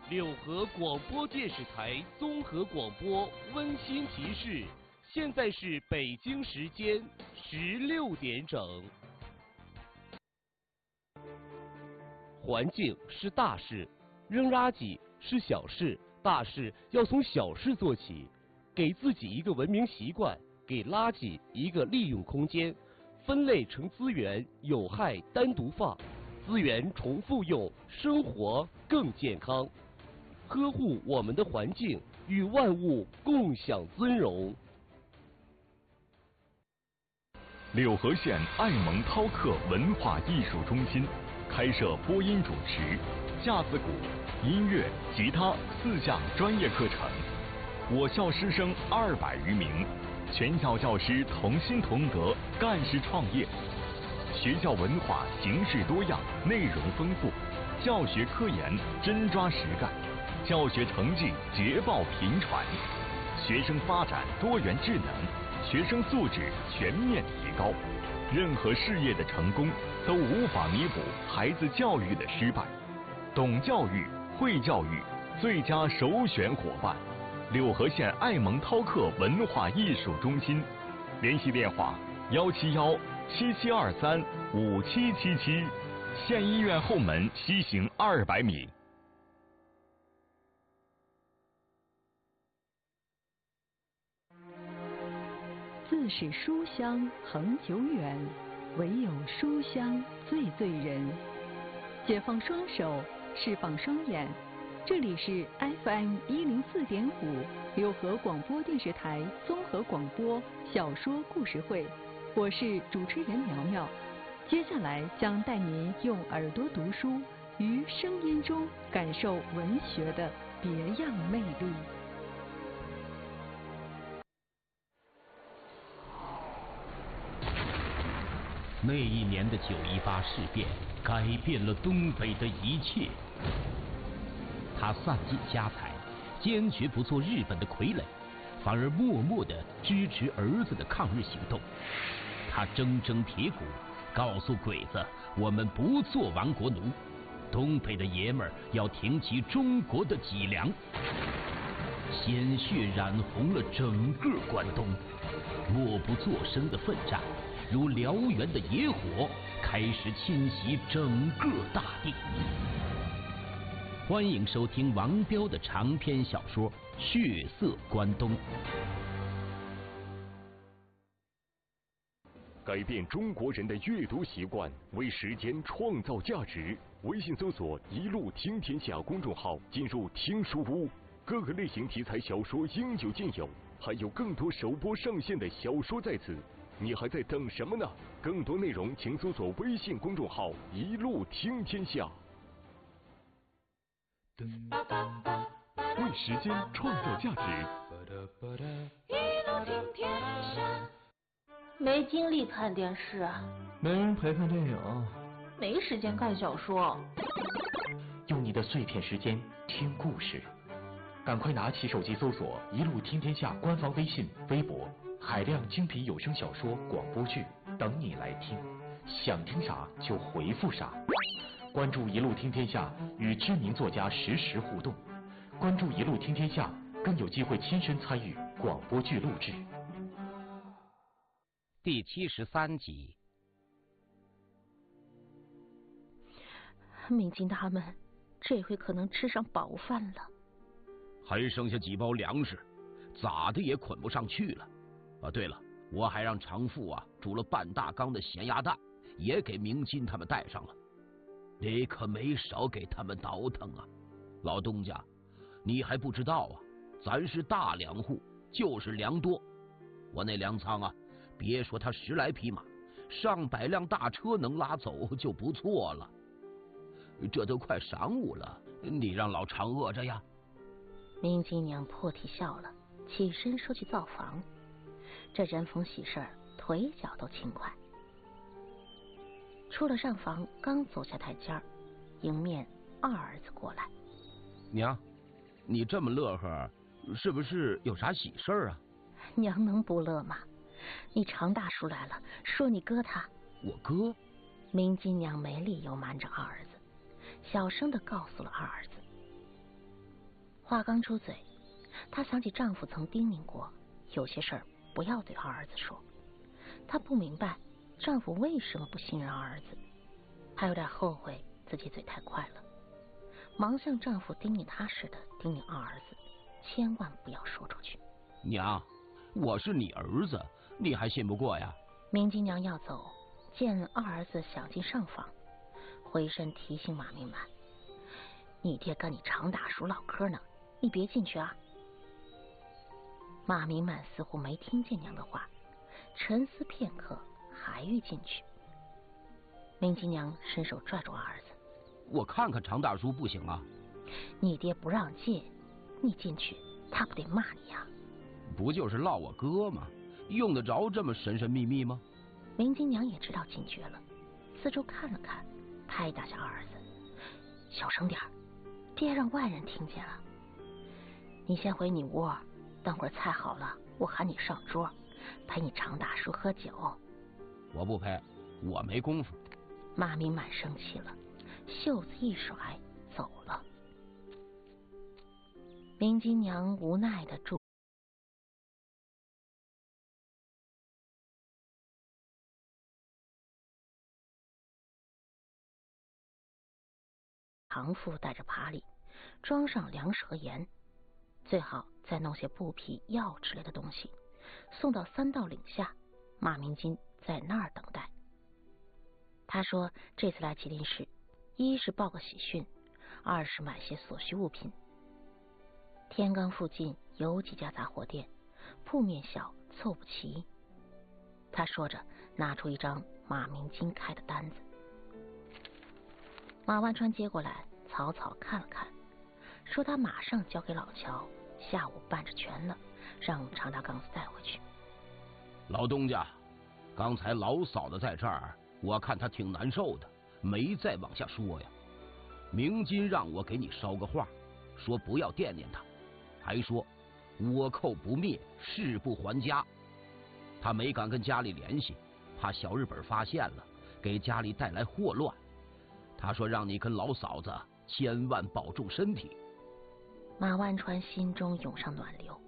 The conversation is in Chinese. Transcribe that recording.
六合广播电视台综合广播温馨提示：现在是北京时间16点整。环境是大事，扔垃圾是小事，大事要从小事做起。给自己一个文明习惯，给垃圾一个利用空间，分类成资源，有害单独放，资源重复用，生活更健康。呵护我们的环境，与万物共享尊荣。 柳河县爱蒙涛克文化艺术中心开设播音主持、架子鼓、音乐、吉他4项专业课程。我校师生200余名，全校教师同心同德，干事创业。学校文化形式多样，内容丰富，教学科研真抓实干，教学成绩捷报频传，学生发展多元智能，学生素质全面提高。任何事业的成功都无法弥补孩子教育的失败。懂教育、会教育，最佳首选伙伴。柳河县爱蒙涛克文化艺术中心，联系电话171-7723-5777，县医院后门西行200米。 自是书香恒久远，唯有书香最醉人。解放双手，释放双眼。这里是 FM 104.5柳河广播电视台综合广播小说故事会，我是主持人苗苗。接下来将带您用耳朵读书，于声音中感受文学的别样魅力。 那一年的9·18事变改变了东北的一切。他散尽家财，坚决不做日本的傀儡，反而默默地支持儿子的抗日行动。他铮铮铁骨，告诉鬼子，我们不做亡国奴，东北的爷们儿要挺起中国的脊梁。鲜血染红了整个关东，默不作声的奋战如燎原的野火，开始侵袭整个大地。欢迎收听王彪的长篇小说《血色关东》。 改变中国人的阅读习惯，为时间创造价值。微信搜索“一路听天下”公众号，进入听书屋，各个类型题材小说应有尽有，还有更多首播上线的小说在此。你还在等什么呢？更多内容请搜索微信公众号“一路听天下”。为时间创造价值。 一路听天下。没精力看电视， 没人陪看电影， 没时间看小说。 用你的碎片时间听故事，赶快拿起手机搜索“一路听天下”官方微信、微博，海量精品有声小说、广播剧等你来听，想听啥就回复啥。关注“一路听天下”，与知名作家实时互动。关注“一路听天下”，更有机会亲身参与广播剧录制。 第73集。 明金他们这回可能吃上饱饭了， 还剩下几包粮食，咋的也捆不上去了。啊，对了，我还让常富煮了半大缸的咸鸭蛋，也给明金他们带上了。你可没少给他们倒腾啊，老东家，你还不知道啊，咱是大粮户，就是粮多。我那粮仓别说他10来匹马，上百辆大车能拉走就不错了。这都快晌午了，你让老常饿着呀？ 明金娘破涕笑了，起身说去灶房。这人逢喜事儿，腿脚都轻快。出了上房，刚走下台阶儿，迎面二儿子过来。 娘，你这么乐呵，是不是有啥喜事儿啊？ 娘能不乐吗？你常大叔来了，说你哥他。 我哥？ 明金娘没理由瞒着二儿子，小声地告诉了二儿子。 话刚出嘴，她想起丈夫曾叮咛过，有些事儿不要对二儿子说。她不明白丈夫为什么不信任二儿子，她有点后悔自己嘴太快了，忙像丈夫叮咛她似的叮咛二儿子，千万不要说出去。 娘，我是你儿子，你还信不过呀？ 明金娘要走，见二儿子想进上房，回身提醒马明满：“你爹跟你常大叔唠嗑呢，你别进去啊。”马明满似乎没听见娘的话，沉思片刻，还欲进去。明金娘伸手拽住二儿子：“ 我看看常大叔不行啊？ 你爹不让进，你进去他不得骂你呀？”“ 不就是唠我哥吗？用得着这么神神秘秘吗？” 明金娘也知道警觉了，四周看了看，拍打下二儿子：“小声点，别让外人听见了。你先回你屋，等会儿菜好了，我喊你上桌，陪你常大叔喝酒。”“ 我不陪，我没功夫。” 马明满生气了，袖子一甩走了。明金娘无奈地住常妇带着爬犁，装上粮食和盐，最好再弄些布匹、药之类的东西，送到3道岭下，马明金在那儿等待。他说这次来麒麟市，一是报个喜讯，二是买些所需物品。天罡附近有几家杂货店，铺面小，凑不齐。他说着拿出一张马明金开的单子。马万川接过来，草草看了看，说他马上交给老乔，下午办着全了，让常大杠子带回去。 老东家，刚才老嫂子在这儿，我看她挺难受的，没再往下说呀。明金让我给你捎个话，说不要惦念她，还说倭寇不灭，誓不还家。他没敢跟家里联系，怕小日本发现了，给家里带来祸乱。他说让你跟老嫂子千万保重身体。 马万川心中涌上暖流，